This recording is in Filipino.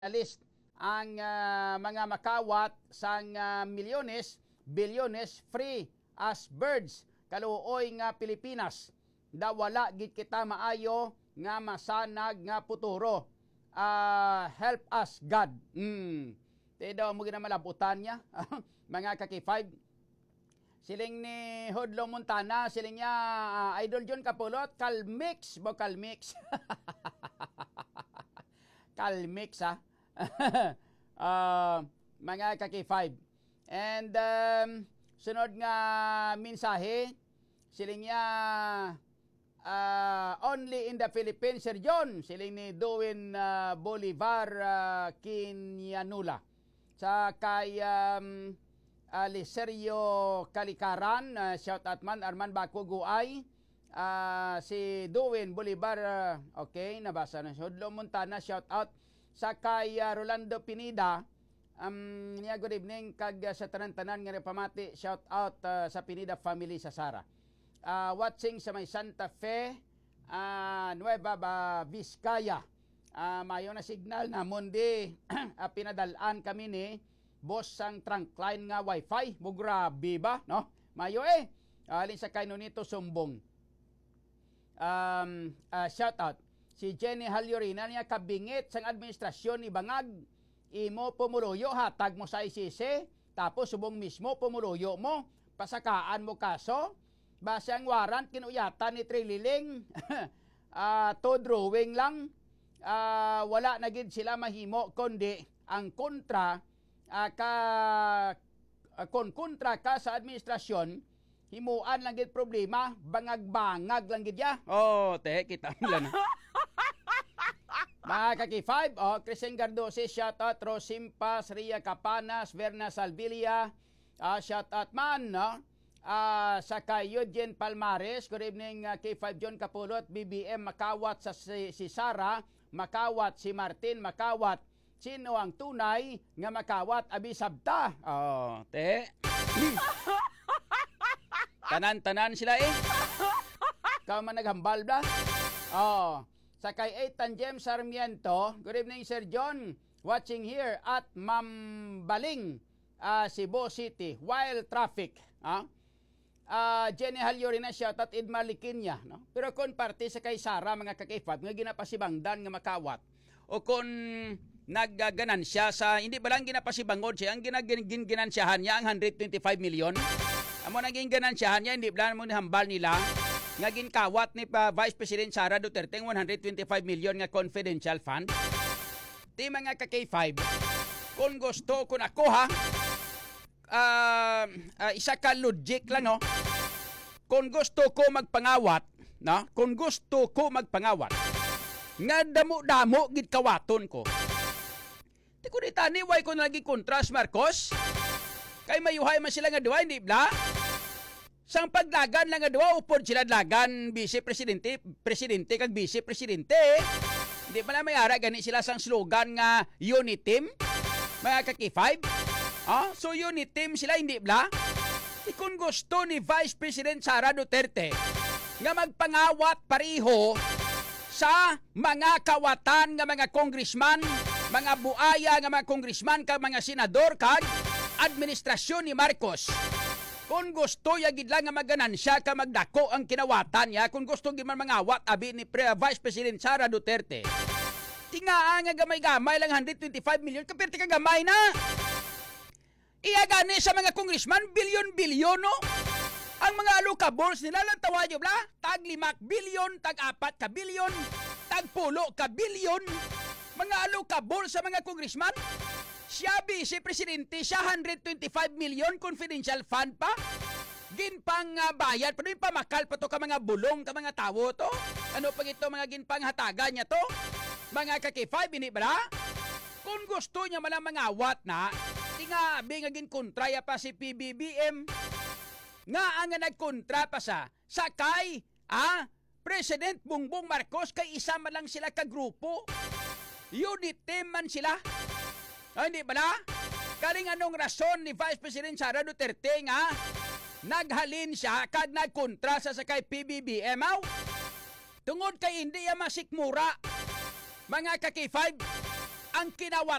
list ang mga makawat sang milyones, bilyones free as birds kaluoy nga Pilipinas. Da wala gid kita maayo nga masanag nga puturo. Help us God. Daw mo ginamalabutan niya mga kaki-5. Siling ni Hodlo Montana, siling niya Idol John Kapulot, Calmix, Calmix. Calmix ha. Mga kaki-5. And sunod nga mensahe, siling niya only in the Philippines, Sir John, siling ni Duwin Bolivar Kinyanula. Sa kay Liserio Kalikaran, shout out man, Arman Bakuguay, si Duwin Bolivar, okay, nabasa na. Hodlo Montana, shout out. Sa kay Rolando Pinida, niya good evening, kag sa tanan-tanan nga pamati, shout out sa Pinida family sa Sara. Watching sa may Santa Fe, Nueva Vizcaya. Mayo na signal na mundi pinadalaan kami ni boss sang trunkline nga wifi. Mo grabe ba, no? Mayo alin sa kay nito sumbong. Shout out si Jenny Halyorina niya kabingit sang administrasyon ni Bangag. Imo pumuloyo hatag mo sa ICC tapos subong mismo pumuloyo mo pasakaan mo kaso base ang warrant kinuyatan ni Trililing. To drawing lang. Wala na gid sila mahimo kundi ang kontra kontra ka sa administrasyon himuan lang gid problema bangag-bangag lang gid ya. Kita nila na. Mga kaki-5, Christian Gardosi, shout out, Rosimpas, Ria Capanas, Verna Salvilia, shout out man, no? Sa kay Eugene Palmares, good evening, K5 John Kapulot, BBM Makawat sa si Sara, Makawat si Martin, Makawat, sino ang tunay nga makawat abisabta? Tanan-tanan sila Ikaw man naghambal ba? Sa kay Ethan James Sarmiento, good evening Sir John, watching here at Mambaling, Cebu City, while traffic. Jenny Halyorina, shout out Idmar Likinya, no? Pero kung parte sa kay Sara, mga kakifat, nga ginapasibangdan nga makawat, o kung nagganansya sa, hindi ba lang ginapasibangod siya, ang ginansyahan niya, ang 125 million, amo naging ganansyahan niya, hindi ba lang mo nihambal nila, nga ginkawat ni Vice President Sara Duterte ang 125 million nga confidential fund. Di mga ka-K5, kung gusto, kung ako isa ka logic lang, no? Kung gusto ko magpangawat, no? Kung gusto ko magpangawat, nga damo-damo gid kawaton ko. Di ko ditani, why ko nalagi kontras Marcos? Kay mayuhay man sila nga duwa, hindi bla? Sang paglagan lang nga duwa, upod sila lagan, vice-presidente, presidente kag vice-presidente. Hindi pa na mayara, gani sila sang slogan nga unit team, mga kaki-5. So unit team sila, hindi bla? Kung gusto ni Vice President Sara Duterte nga magpangawat pariho sa mga kawatan nga mga congressman, mga buaya nga mga congressman kag mga senador kag administrasyon ni Marcos. Kung gusto yagid lang nga maganansya ka magdako ang kinawatan niya, kung gusto gid man mangawat abi ni Vice President Sara Duterte, tingaan nga gamay-gamay lang 125 million, kapirti ka gamay na. Iya gani sa mga congressman, bilyon-bilyon, no? Ang mga alukabols nila lang tawayo bla, tag 5 bilyon, tag 4 ka bilyon, tag 10 ka bilyon. Mga alukabols sa mga congressman, siya vice-presidente, siya 125 million confidential fund pa. Ginpang bayad, pero yung pamakal pa to ka mga bulong, ka mga tawo to. Ano pag ito mga ginpang hatagan niya to? Mga kaki-5, ini ba? Kung gusto niya man ang mga awat na, nga bingagin kontraya pa si PBBM nga ang nagkontra pa sa kay President Bongbong Marcos, kay isa man lang sila ka grupo, unit team man sila, hindi ba na? Karing anong rason ni Vice President Sara Duterte nga naghalin siya kag nagkontra sa kay PBBM tungod kay hindi masikmura, mga kaki-5. ang kinawat